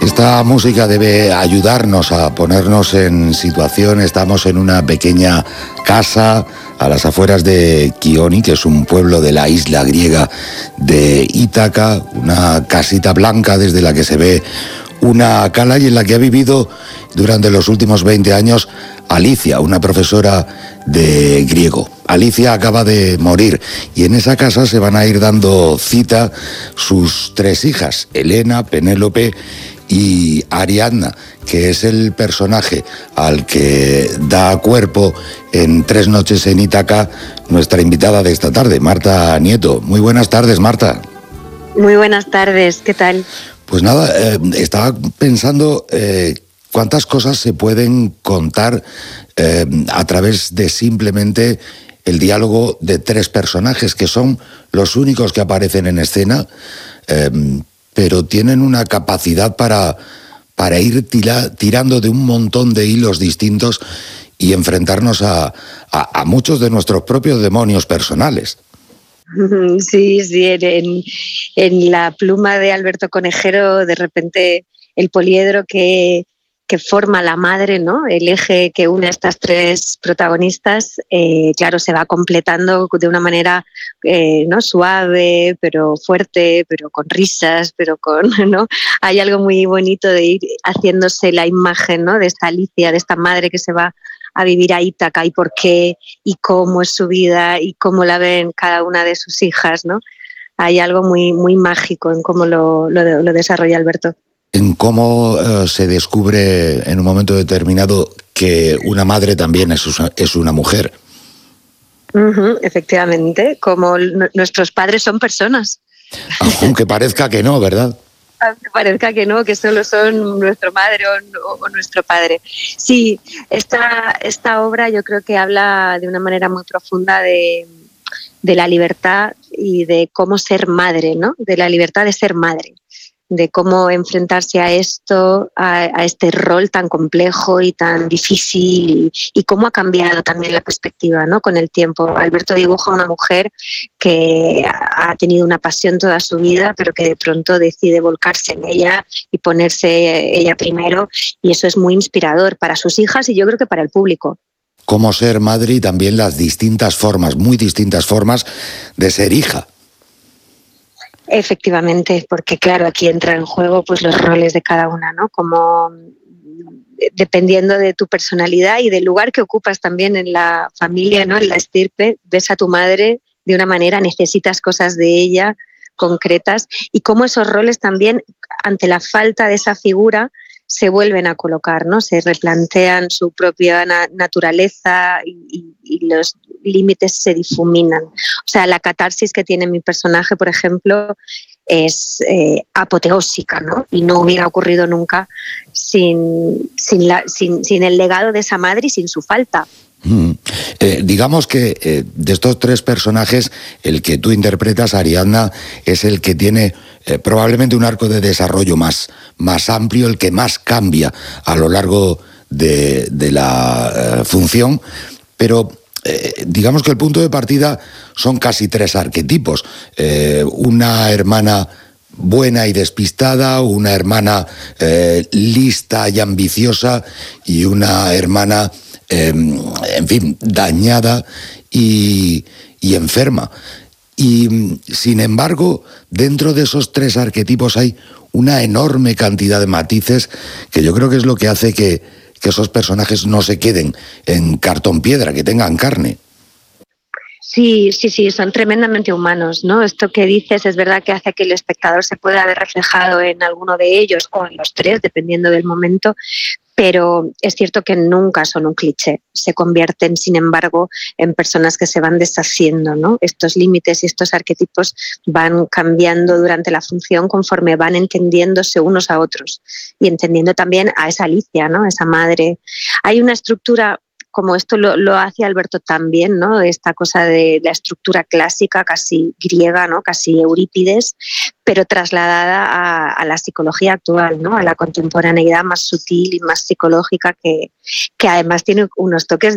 Esta música debe ayudarnos a ponernos en situación. Estamos en una pequeña casa a las afueras de Kioni, que es un pueblo de la isla griega de Ítaca, una casita blanca desde la que se ve una cala y en la que ha vivido durante los últimos 20 años Alicia, una profesora de griego. Alicia acaba de morir y en esa casa se van a ir dando cita sus 3 hijas, Elena, Penélope y Ariadna, que es el personaje al que da cuerpo en 3 noches en Ítaca nuestra invitada de esta tarde, Marta Nieto. Muy buenas tardes, Marta. Muy buenas tardes, ¿qué tal? Pues nada, estaba pensando cuántas cosas se pueden contar a través de simplemente el diálogo de 3 personajes, que son los únicos que aparecen en escena, pero tienen una capacidad para ir tirando de un montón de hilos distintos y enfrentarnos a muchos de nuestros propios demonios personales. Sí, en la pluma de Alberto Conejero, de repente el poliedro que forma la madre, ¿no? El eje que une a estas 3 protagonistas, claro, se va completando de una manera ¿no? Suave, pero fuerte, pero con risas, pero con, ¿no? Hay algo muy bonito de ir haciéndose la imagen, ¿no? De esta Alicia, de esta madre que se va a vivir a Ítaca y por qué y cómo es su vida y cómo la ven cada una de sus hijas, ¿no? Hay algo muy, muy mágico en cómo lo desarrolla Alberto. En cómo se descubre en un momento determinado que una madre también es una mujer. Efectivamente, como nuestros padres son personas. Aunque parezca que no, ¿verdad? Aunque parezca que no, que solo son nuestra madre o nuestro padre. Sí, esta obra yo creo que habla de una manera muy profunda de la libertad y de cómo ser madre, ¿no? De la libertad de ser madre, de cómo enfrentarse a esto, a este rol tan complejo y tan difícil y cómo ha cambiado también la perspectiva, ¿no? Con el tiempo. Alberto dibuja a una mujer que ha tenido una pasión toda su vida, pero que de pronto decide volcarse en ella y ponerse ella primero, y eso es muy inspirador para sus hijas y yo creo que para el público. Cómo ser madre y también las distintas formas, muy distintas formas de ser hija. Efectivamente, porque claro, aquí entran en juego pues los roles de cada una, ¿no? Como dependiendo de tu personalidad y del lugar que ocupas también en la familia, ¿no? En la estirpe, ves a tu madre de una manera, necesitas cosas de ella concretas y cómo esos roles también, ante la falta de esa figura, se vuelven a colocar, ¿no? Se replantean su propia naturaleza y los límites se difuminan. O sea, la catarsis que tiene mi personaje, por ejemplo, es apoteósica, ¿no? Y no hubiera ocurrido nunca sin el legado de esa madre y sin su falta. Digamos que de estos 3 personajes, el que tú interpretas, Ariadna, es el que tiene probablemente un arco de desarrollo más amplio, el que más cambia a lo largo de la función, pero digamos que el punto de partida son casi 3 arquetipos. Una hermana buena y despistada, una hermana lista y ambiciosa y una hermana en fin, dañada y enferma. Y sin embargo, dentro de esos 3 arquetipos hay una enorme cantidad de matices que yo creo que es lo que hace que esos personajes no se queden en cartón piedra, que tengan carne. Sí, son tremendamente humanos, ¿no? Esto que dices es verdad que hace que el espectador se pueda ver reflejado en alguno de ellos o en los 3, dependiendo del momento, pero es cierto que nunca son un cliché, se convierten, sin embargo, en personas que se van deshaciendo, ¿no? Estos límites y estos arquetipos van cambiando durante la función conforme van entendiéndose unos a otros y entendiendo también a esa Alicia, ¿no? Esa madre. Hay una estructura, como esto lo hace Alberto también, ¿no? Esta cosa de la estructura clásica, casi griega, ¿no? Casi Eurípides, pero trasladada a la psicología actual, ¿no? A la contemporaneidad más sutil y más psicológica que además tiene unos toques